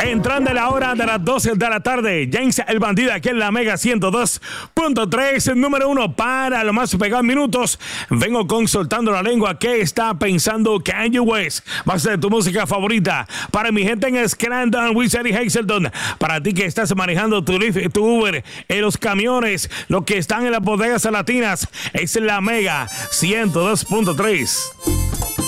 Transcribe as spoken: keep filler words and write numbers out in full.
Entrando a la hora de las doce de la tarde, James el Bandido aquí en la Mega ciento dos punto tres, número uno para lo más pegado en minutos. Vengo consultando la lengua. ¿Qué está pensando Kanye West? Va a ser tu música favorita. Para mi gente en Scranton, Wizard y Hazelton. Para ti que estás manejando tu Lyft, tu Uber, en los camiones, los que están en las bodegas latinas, es la Mega ciento dos punto tres.